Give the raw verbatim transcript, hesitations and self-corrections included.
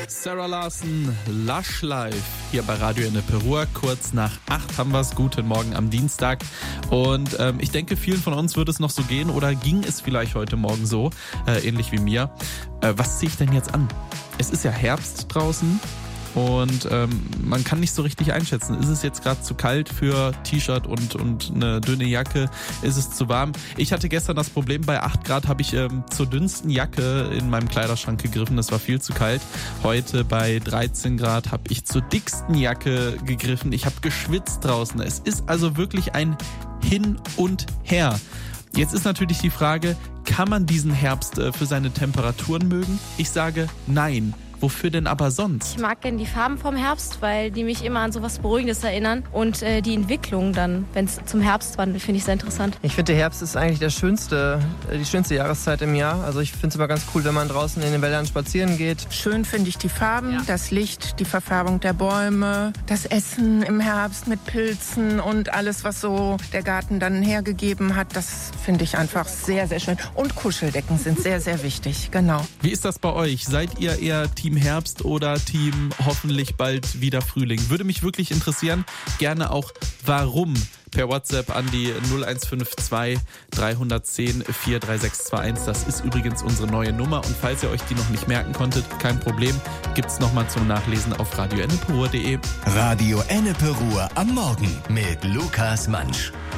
Sarah Larson, Lush Life, hier bei Radio Ennepe-Ruhr. Kurz nach acht haben wir es. Guten Morgen am Dienstag. Und ähm, ich denke, vielen von uns würde es noch so gehen oder ging es vielleicht heute Morgen so, äh, ähnlich wie mir. Äh, was ziehe ich denn jetzt an? Es ist ja Herbst draußen. Und ähm, man kann nicht so richtig einschätzen. Ist es jetzt gerade zu kalt für T-Shirt und, und eine dünne Jacke? Ist es zu warm? Ich hatte gestern das Problem, bei acht Grad habe ich ähm, zur dünnsten Jacke in meinem Kleiderschrank gegriffen. Das war viel zu kalt. Heute bei dreizehn Grad habe ich zur dicksten Jacke gegriffen. Ich habe geschwitzt draußen. Es ist also wirklich ein Hin und Her. Jetzt ist natürlich die Frage, kann man diesen Herbst äh, für seine Temperaturen mögen? Ich sage nein. Wofür denn aber sonst? Ich mag gerne die Farben vom Herbst, weil die mich immer an so was Beruhigendes erinnern. Und äh, die Entwicklung dann, wenn es zum Herbst wandelt, finde ich sehr interessant. Ich finde, der Herbst ist eigentlich der schönste, die schönste Jahreszeit im Jahr. Also ich finde es immer ganz cool, wenn man draußen in den Wäldern spazieren geht. Schön finde ich die Farben, ja. Das Licht, die Verfärbung der Bäume, das Essen im Herbst mit Pilzen und alles, was so der Garten dann hergegeben hat. Das finde ich einfach sehr, sehr schön. Und Kuscheldecken sind sehr, sehr wichtig, genau. Wie ist das bei euch? Seid ihr eher Team Herbst oder Team hoffentlich bald wieder Frühling? Würde mich wirklich interessieren. Gerne auch warum. Per WhatsApp an die null eins fünf zwei drei eins null vier drei sechs zwei eins. Das ist übrigens unsere neue Nummer. Und falls ihr euch die noch nicht merken konntet, kein Problem. Gibt's nochmal zum Nachlesen auf radio ennepe ruhr punkt de. Radio Ennepe-Ruhr am Morgen mit Lukas Mansch.